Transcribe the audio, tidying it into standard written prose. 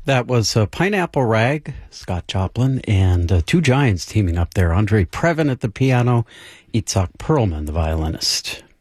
That was Pineapple Rag, Scott Joplin, and two giants teaming up there. Andre Previn at the piano, Itzhak Perlman, the violinist.